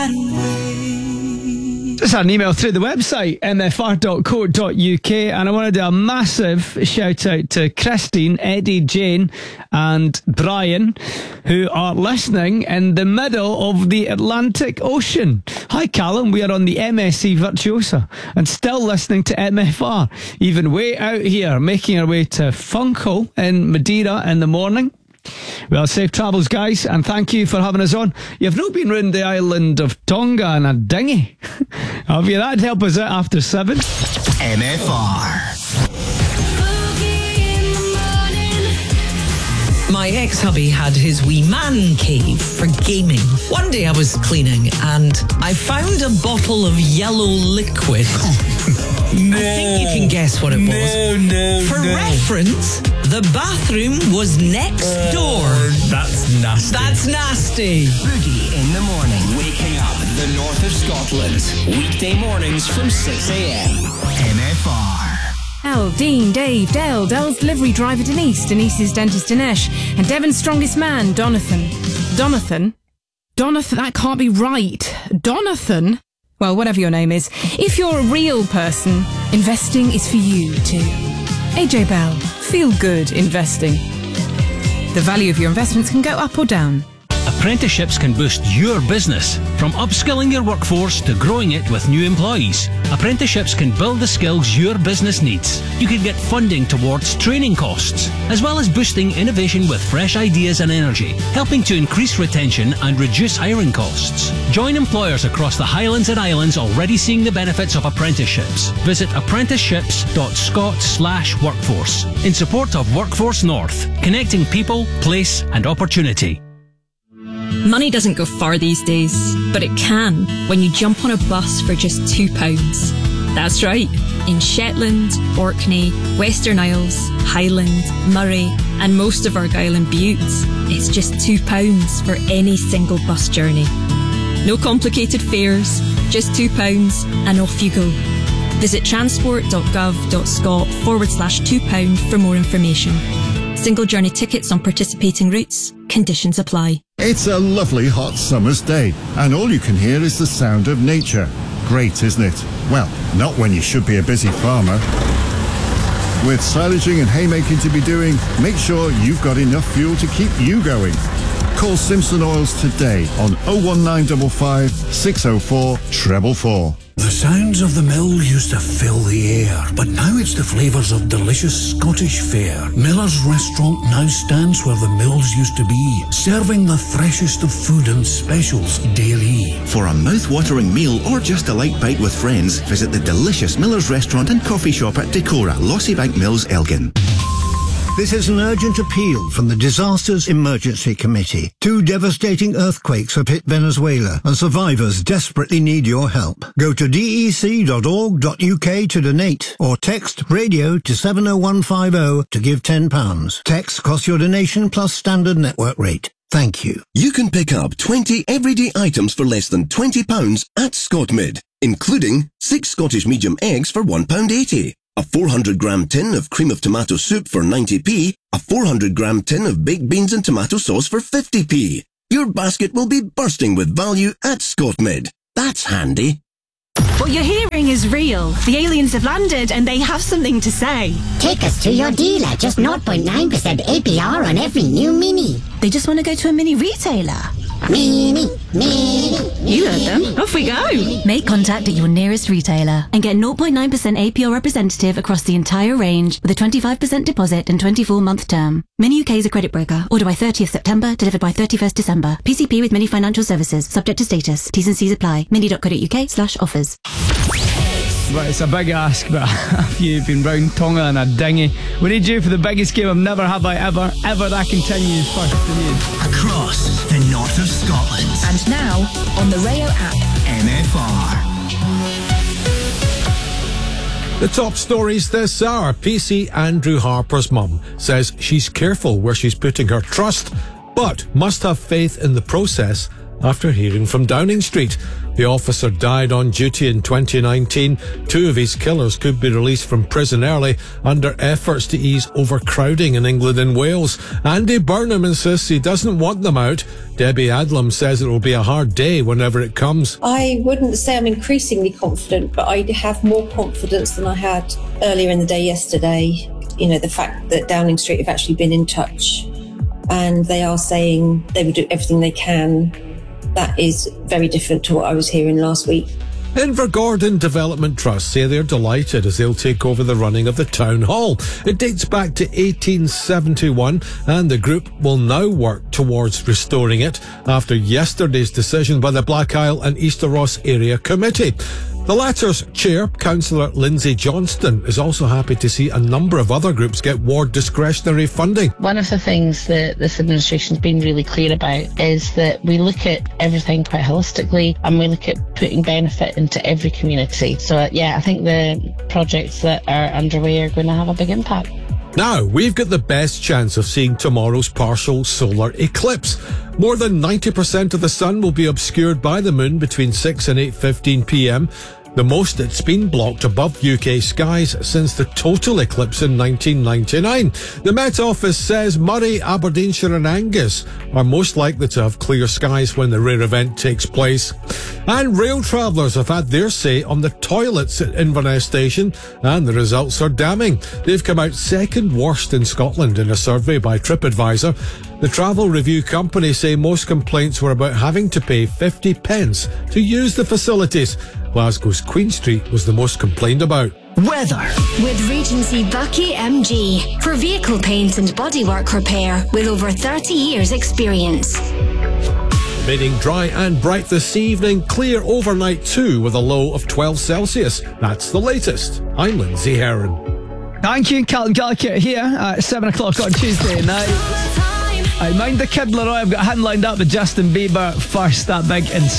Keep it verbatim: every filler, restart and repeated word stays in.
Just had an email through the website, m f r dot co dot u k, and I want to do a massive shout out to Christine, Eddie, Jane and Brian, who are listening in the middle of the Atlantic Ocean. Hi Callum, we are on the M S C Virtuosa and still listening to M F R, even way out here, making our way to Funchal in Madeira in the morning. Well, safe travels, guys, and thank you for having us on. You've not been round the island of Tonga in a dinghy, have you? That'd help us out after seven. M F R. My ex-hubby had his wee man cave for gaming. One day I was cleaning and I found a bottle of yellow liquid. No. I think you can guess what it was. No, no, For no. reference, the bathroom was next Uh, door. That's nasty. That's nasty. Boogie in the morning. Waking up the north of Scotland. Weekday mornings from six a.m. M F R. Elle, Dean, Dave, Dale, Dale's delivery driver Denise, Denise's dentist Dinesh, and Devon's strongest man, Donathan. Donathan? Donathan, that can't be right. Donathan? Well, whatever your name is, if you're a real person, investing is for you too. A J Bell, feel good investing. The value of your investments can go up or down. Apprenticeships can boost your business, from upskilling your workforce to growing it with new employees. Apprenticeships can build the skills your business needs. You can get funding towards training costs, as well as boosting innovation with fresh ideas and energy, helping to increase retention and reduce hiring costs. Join employers across the Highlands and Islands already seeing the benefits of apprenticeships. Visit apprenticeships dot scot slash workforce in support of Workforce North, connecting people, place and opportunity. Money doesn't go far these days, but it can when you jump on a bus for just two pounds. That's right. In Shetland, Orkney, Western Isles, Highland, Murray, and most of Argyll and Bute, it's just two pounds for any single bus journey. No complicated fares, just two pounds, and off you go. Visit transport dot gov dot scot forward slash two pound for more information. Single journey tickets on participating routes. Conditions apply. It's a lovely hot summer's day, and all you can hear is the sound of nature. Great, isn't it? Well, not when you should be a busy farmer. With silaging and haymaking to be doing, make sure you've got enough fuel to keep you going. Call Simpson Oils today on oh one nine five five, six oh four, four four four. The sounds of the mill used to fill the air, but now it's the flavours of delicious Scottish fare. Miller's Restaurant now stands where the mills used to be, serving the freshest of food and specials daily. For a mouth-watering meal or just a light bite with friends, visit the delicious Miller's Restaurant and Coffee Shop at Decorah, Lossybank Mills, Elgin. This is an urgent appeal from the Disasters Emergency Committee. Two devastating earthquakes have hit Venezuela, and survivors desperately need your help. Go to d e c dot org dot u k to donate, or text radio to seven oh one five oh to give ten pounds. Text costs your donation plus standard network rate. Thank you. You can pick up twenty everyday items for less than twenty pounds at Scotmid, including six Scottish medium eggs for one pound eighty. A four hundred gram tin of cream of tomato soup for ninety p, a four hundred gram tin of baked beans and tomato sauce for fifty p. Your basket will be bursting with value at Scotmid. That's handy. What you're hearing is real. The aliens have landed and they have something to say. Take us to your dealer. Just zero point nine percent A P R on every new Mini. They just want to go to a mini retailer. Mini, Mini. You heard them. Off we go. Make contact at your nearest retailer and get zero point nine percent A P R representative across the entire range with a twenty-five percent deposit and twenty-four month term. Mini U K is a credit broker. Order by thirtieth September, delivered by thirty-first December. P C P with Mini Financial Services. Subject to status. T's and C's apply. mini dot co dot u k slash offers. Right, it's a big ask, but have you been round Tonga in a dinghy? We need you for the biggest game of Never Have I Ever. Ever that continues first to need. Across the north of Scotland. And now, on the Rayo app. M F R. The top stories this hour. P C Andrew Harper's mum says she's careful where she's putting her trust, but must have faith in the process after hearing from Downing Street. The officer died on duty in twenty nineteen. Two of his killers could be released from prison early under efforts to ease overcrowding in England and Wales. Andy Burnham insists he doesn't want them out. Debbie Adlam says it will be a hard day whenever it comes. I wouldn't say I'm increasingly confident, but I have more confidence than I had earlier in the day yesterday. You know, the fact that Downing Street have actually been in touch and they are saying they will do everything they can. That is very different to what I was hearing last week. Invergordon Development Trust say they're delighted as they'll take over the running of the town hall. It dates back to eighteen seventy-one and the group will now work towards restoring it after yesterday's decision by the Black Isle and Easter Ross Area Committee. The latter's chair, Councillor Lindsay Johnston, is also happy to see a number of other groups get ward discretionary funding. One of the things that this administration's been really clear about is that we look at everything quite holistically and we look at putting benefit into every community. So, uh, yeah, I think the projects that are underway are going to have a big impact. Now, we've got the best chance of seeing tomorrow's partial solar eclipse. More than ninety percent of the sun will be obscured by the moon between six and eight fifteen p m. The most it's been blocked above U K skies since the total eclipse in nineteen ninety-nine. The Met Office says Moray, Aberdeenshire and Angus are most likely to have clear skies when the rare event takes place. And rail travellers have had their say on the toilets at Inverness Station, and the results are damning. They've come out second worst in Scotland in a survey by TripAdvisor. The travel review company say most complaints were about having to pay fifty pence to use the facilities. Glasgow's Queen Street was the most complained about. Weather. With Regency Bucky M G for vehicle paint and bodywork repair with over thirty years experience. Remaining dry and bright this evening, clear overnight too with a low of twelve Celsius. That's the latest. I'm Lindsay Heron. Thank you, Carlton Gallagher here at seven o'clock on Tuesday night. I mind the Kid Laroi. I've got him lined up with Justin Bieber first, that big insult.